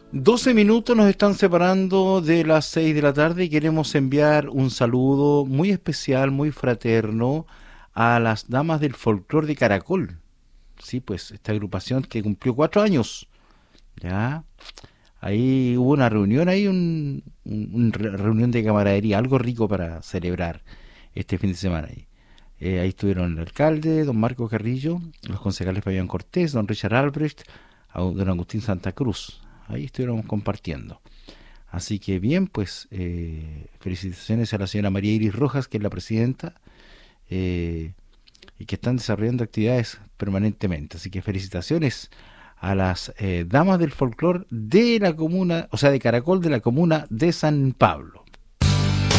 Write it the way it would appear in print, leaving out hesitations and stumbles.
12 minutos nos están separando de las 6 de la tarde y queremos enviar un saludo muy especial, muy fraterno a las damas del folclore de Caracol. Sí, pues esta agrupación que cumplió 4 años. Ya, ahí hubo una reunión, reunión de camaradería, algo rico para celebrar este fin de semana. Ahí estuvieron el alcalde, don Marco Carrillo, los concejales Fabián Cortés, don Richard Albrecht, don Agustín Santa Cruz. Ahí estuvieron compartiendo. Así que bien, pues felicitaciones a la señora María Iris Rojas, que es la presidenta, eh, y que están desarrollando actividades permanentemente. Así que felicitaciones a las damas del folclore de la comuna, o sea, de Caracol, de la comuna de San Pablo.